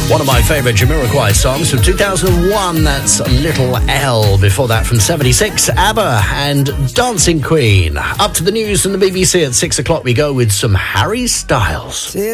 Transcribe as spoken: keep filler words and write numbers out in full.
One of my favourite Jamiroquai songs from two thousand one, that's Little L. Before that, from seventy-six, ABBA and Dancing Queen. Up to the news from the B B C at six o'clock we go with some Harry Styles.